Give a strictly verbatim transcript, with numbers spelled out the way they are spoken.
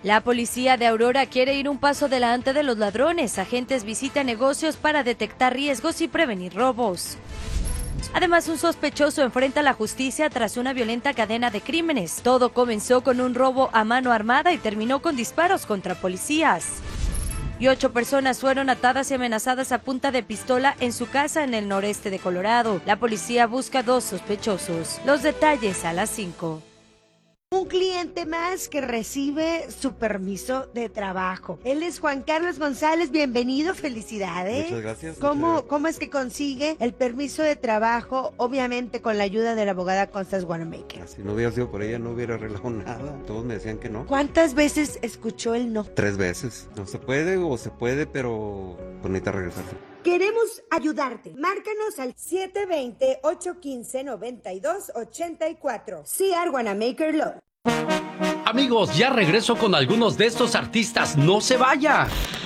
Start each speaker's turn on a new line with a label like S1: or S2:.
S1: La policía de Aurora quiere ir un paso delante de los ladrones. Agentes visitan negocios para detectar riesgos y prevenir robos. Además, un sospechoso enfrenta a la justicia tras una violenta cadena de crímenes. Todo comenzó con un robo a mano armada y terminó con disparos contra policías. Y ocho personas fueron atadas y amenazadas a punta de pistola en su casa en el noreste de Colorado. La policía busca dos sospechosos. Los detalles a las cinco.
S2: Un cliente más que recibe su permiso de trabajo. Él es Juan Carlos González, bienvenido, felicidades.
S3: Muchas gracias.
S2: ¿Cómo,
S3: muchas gracias.
S2: ¿Cómo es que consigue el permiso de trabajo? Obviamente con la ayuda de la abogada Constance Wanamaker.
S3: Si no hubiera sido por ella, no hubiera arreglado nada. Todos me decían que no.
S2: ¿Cuántas veces escuchó el no?
S3: Tres veces. No se puede o se puede, pero pues necesita regresarse.
S2: Queremos ayudarte. Márcanos al siete dos cero, ocho uno cinco, nueve dos ocho cuatro. C R Wanamaker Law.
S4: Amigos, ya regreso con algunos de estos artistas. ¡No se vaya!